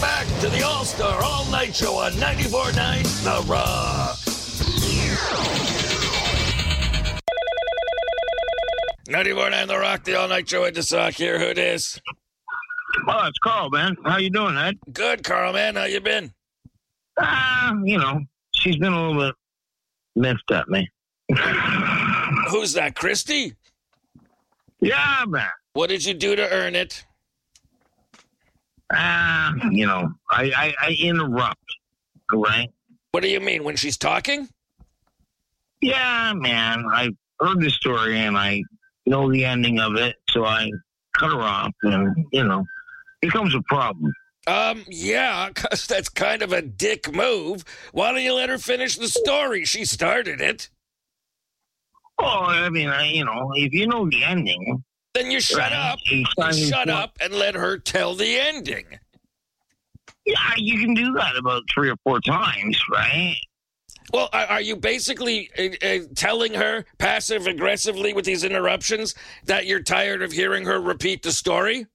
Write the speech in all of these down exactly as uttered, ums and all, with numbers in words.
back to the All-Star All-Night Show on ninety-four point nine The Rock. ninety-four point nine The Rock, the All-Night Show at the Sock here. Who this? Oh, it's Carl, man. How you doing, Ed? Good, Carl, man. How you been? Ah, uh, you know, she's been a little bit miffed at me. Who's that, Christy? Yeah, man. What did you do to earn it? Ah, uh, you know, I, I, I interrupt, right? What do you mean, when she's talking? Yeah, man. I heard the story and I know the ending of it, so I cut her off and, you know, it becomes a problem. Um, yeah, because that's kind of a dick move. Why don't you let her finish the story? She started it. Oh, I mean, I, you know, if you know the ending... Then you shut right, up, you shut up and let her tell the ending. Yeah, you can do that about three or four times, right? Well, are, are you basically uh, uh, telling her passive-aggressively with these interruptions that you're tired of hearing her repeat the story?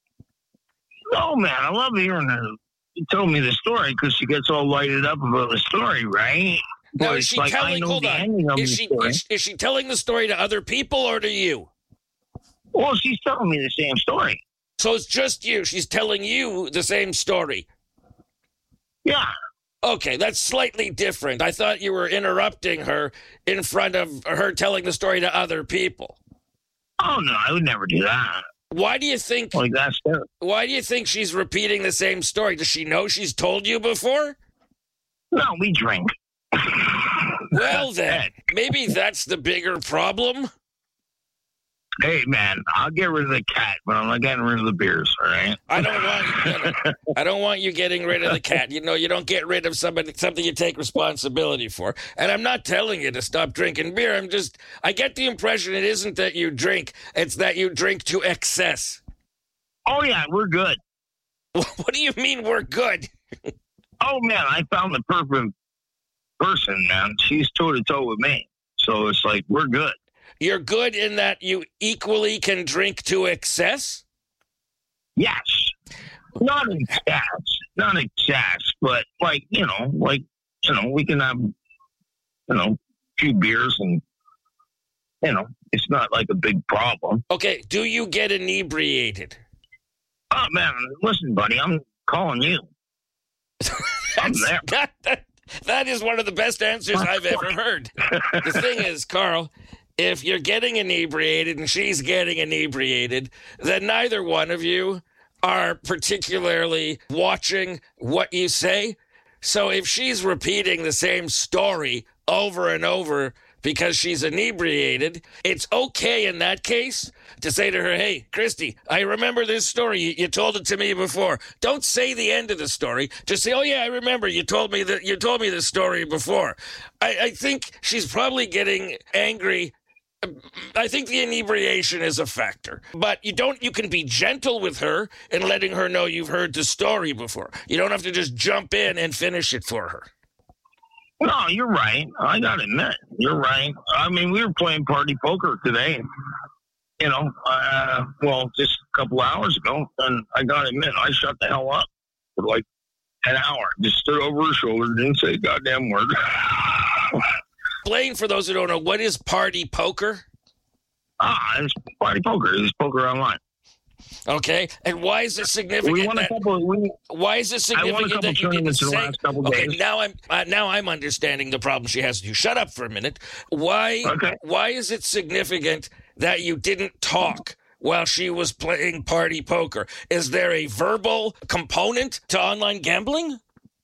No, man, I love hearing her tell me the story because she gets all lighted up about the story, right? Now, but is she like, telling, hold on, is she, is, is she telling the story to other people or to you? Well, she's telling me the same story. So it's just you. She's telling you the same story. Yeah. Okay, that's slightly different. I thought you were interrupting her in front of her telling the story to other people. Oh, no, I would never do that. Why do you think... Like, that's fair. Why do you think she's repeating the same story? Does she know she's told you before? No, we drink. Well, then, maybe that's the bigger problem. Hey, man, I'll get rid of the cat, but I'm not getting rid of the beers, all right? I don't want you, I don't want you getting rid of the cat. You know, you don't get rid of somebody, something you take responsibility for. And I'm not telling you to stop drinking beer. I'm just, I get the impression it isn't that you drink. It's that you drink to excess. Oh, yeah, we're good. What do you mean we're good? Oh, man, I found the perfect person, man. She's toe-to-toe with me. So it's like, we're good. You're good in that you equally can drink to excess? Yes. Not excess. Not excess, but like, you know, like, you know, we can have, you know, a few beers and, you know, it's not like a big problem. Okay, do you get inebriated? Oh, man, listen, buddy, I'm calling you. I'm there. That, that, that is one of the best answers I've ever heard. The thing is, Carl... If you're getting inebriated and she's getting inebriated, then neither one of you are particularly watching what you say. So if she's repeating the same story over and over because she's inebriated, it's okay in that case to say to her, hey, Christy, I remember this story. You, you told it to me before. Don't say the end of the story. Just say, oh, yeah, I remember. You told me that you told me this story before. I, I think she's probably getting angry. I think the inebriation is a factor, but you don't, you can be gentle with her in letting her know you've heard the story before. You don't have to just jump in and finish it for her. No, you're right. I got to admit, you're right. I mean, we were playing party poker today, you know, uh, well, just a couple hours ago, and I got to admit, I shut the hell up for like an hour. Just stood over her shoulder, didn't say a goddamn word. Explain for those who don't know, what is party poker? Ah, it's party poker. It's poker online. Okay, and why is it significant? We won a that, couple. We, why is it significant that you didn't say? Okay, days. now I'm uh, now I'm understanding the problem she has with you. Shut up for a minute. Why? Okay. Why is it significant that you didn't talk while she was playing party poker? Is there a verbal component to online gambling?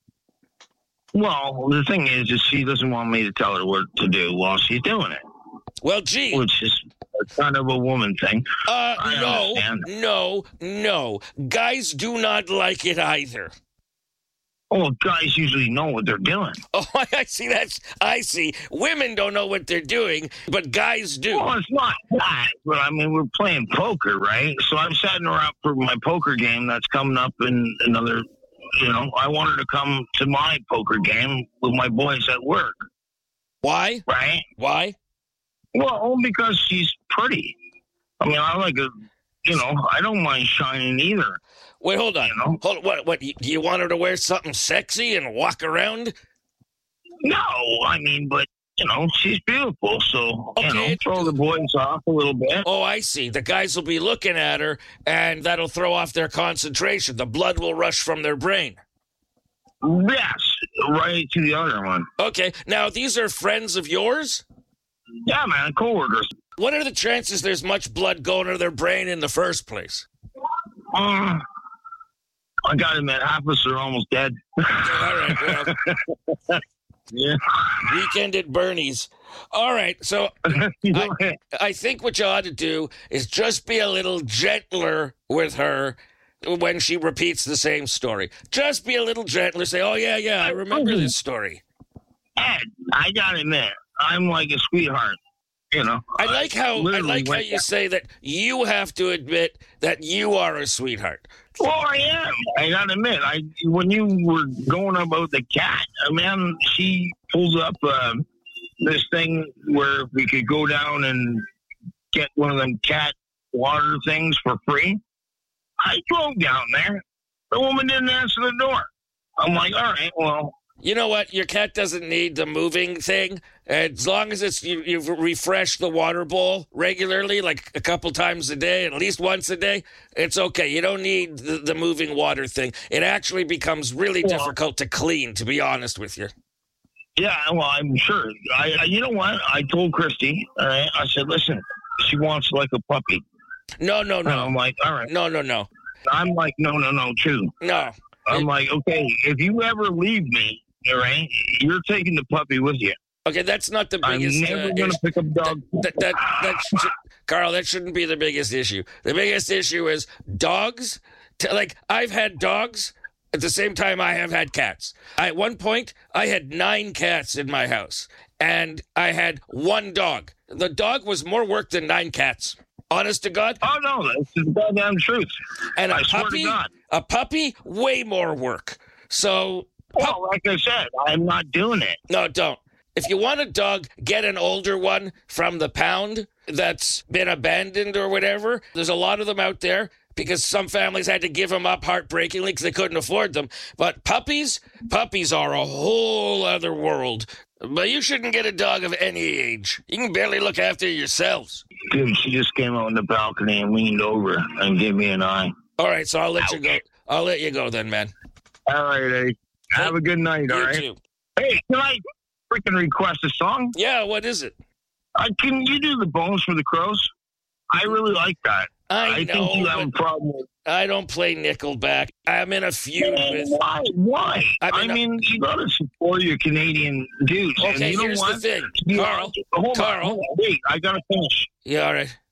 Well, the thing is, is she doesn't want me to tell her what to do while she's doing it. Well, gee. Which is kind of a woman thing. Uh, no, no, no. Guys do not like it either. Oh, guys usually know what they're doing. Oh, I see. That's I see. Women don't know what they're doing, but guys do. Well, it's not that, but I mean, we're playing poker, right? So I'm setting her up for my poker game that's coming up in another. You know, I want her to come to my poker game with my boys at work. Why? Right? Why? Well, because she's pretty. I mean, I like a, you know, I don't mind shining either. Wait, hold on. You know? Hold on. What? What? You, you want her to wear something sexy and walk around? No, I mean, but you know, she's beautiful, so Okay. you know, throw the boys off a little bit. Oh, I see. The guys will be looking at her, and that'll throw off their concentration. The blood will rush from their brain. Yes, right to the other one. Okay. Now, these are friends of yours? Yeah, man, coworkers. What are the chances there's much blood going to their brain in the first place? Uh, I got to admit, half of us are almost dead. All right. Well, Yeah. weekend at Bernie's. All right. So I, I think what you ought to do is just be a little gentler with her when she repeats the same story. Just be a little gentler. Say, oh, yeah, yeah, I remember this story. Ed, I got to admit, I'm like a sweetheart. You know, I like how I literally like how went you say that you have to admit that you are a sweetheart. Well, I am. I gotta admit, I when you were going about the cat, uh, man, she pulls up uh, this thing where we could go down and get one of them cat water things for free. I drove down there. The woman didn't answer the door. I'm like, all right, well. You know what? Your cat doesn't need the moving thing. As long as it's you, you've refreshed the water bowl regularly, like a couple times a day, at least once a day, it's okay. You don't need the, the moving water thing. It actually becomes really Well- difficult to clean, to be honest with you. Yeah, well, I'm sure. I, I, you know what? I told Christy, all right, I said, listen, she wants like a puppy. No, no, And I'm no. like, all right. No, no, no. I'm like, no, no, no, too. No. I'm like, okay, if you ever leave me, all right, you're taking the puppy with you. Okay, that's not the I'm biggest never uh, going to issue. pick up dog. That, that, that, sh- Carl, that shouldn't be the biggest issue. The biggest issue is dogs. T- like, I've had dogs at the same time I have had cats. I, at one point, I had nine cats in my house, and I had one dog. The dog was more work than nine cats. Honest to God. Oh, no, that's the goddamn truth. And a I swear to puppy, God. a puppy, way more work. So, Well, like I said, I'm not doing it. no, don't. If you want a dog, get an older one from the pound that's been abandoned or whatever. There's a lot of them out there because some families had to give them up heartbreakingly because they couldn't afford them. But puppies, puppies are a whole other world. But you shouldn't get a dog of any age. You can barely look after yourselves. Dude, she just came out on the balcony and leaned over and gave me an eye. All right, so I'll let you go. I'll let you go then, man. All right, Eddie. Have a good night, all You right? too. Hey, can I freaking request a song? Yeah, what is it? Uh, can you do the Bones for the Crows? I really like that. I, I know, think you have a but problem with I don't play Nickelback. I'm in a feud with... Why? Why? I I mean, mean, you got to support your Canadian dudes. and Okay, you know here's what? the thing. You- Carl, hold Carl. On, hold on. Wait, I got to finish. Yeah, all right.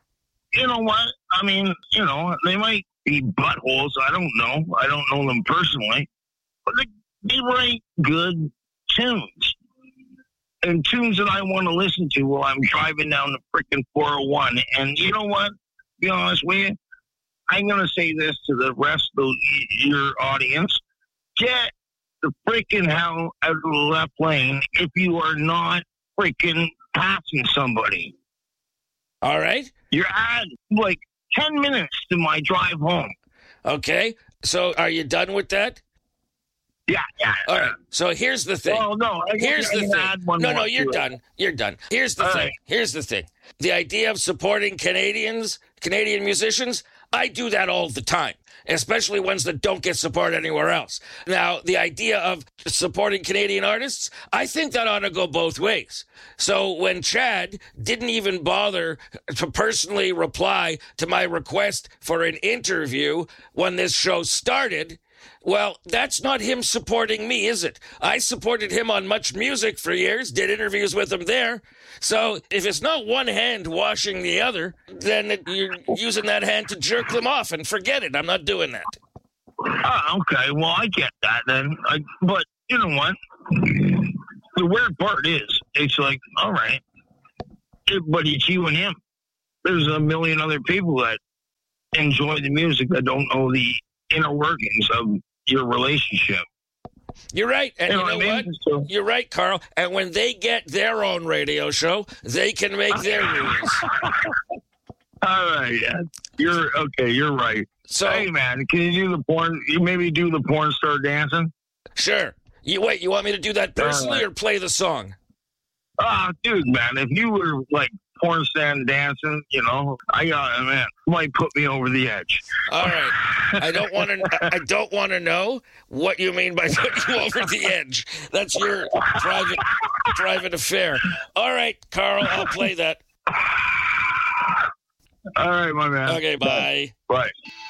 You know what? I mean, you know, they might be buttholes. I don't know. I don't know them personally. But they, they write good tunes. And tunes that I want to listen to while I'm driving down the freaking four oh one. And you know what? To be honest with you, I'm going to say this to the rest of your audience. Get the freaking hell out of the left lane if you are not freaking passing somebody. All right. You're at like ten minutes to my drive home. Okay. So are you done with that? Yeah, yeah. All right. So here's the thing. Well, no. I, Here's I the can add thing. one No, more no, to you're it. done. You're done. Here's the All thing. right. Here's the thing. The idea of supporting Canadians, Canadian musicians, I do that all the time, especially ones that don't get support anywhere else. Now, the idea of supporting Canadian artists, I think that ought to go both ways. So when Chad didn't even bother to personally reply to my request for an interview when this show started, well, that's not him supporting me, is it? I supported him on Much Music for years, did interviews with him there. So if it's not one hand washing the other, then it, you're using that hand to jerk them off and forget it. I'm not doing that. Oh, okay. Well, I get that then. I, but you know what? The weird part is, it's like, all right, but it's you and him. There's a million other people that enjoy the music that don't know the inner workings of your relationship. You're right. And you know, You know what I what? mean? So- You're right, Carl. And when they get their own radio show, they can make their rules. All right, yeah. You're okay. You're right. So, hey, man, can you do the porn? You maybe do the porn star dancing? sure. You wait. You want me to do that personally or play the song? Ah, dude, man, if you were like porn stand dancing, you know, I got it, man. Might put me over the edge. All right. I don't want to. I don't want to know what you mean by putting you over the edge. That's your private private affair. All right, Carl. I'll play that. All right, my man. Okay. Bye. Bye.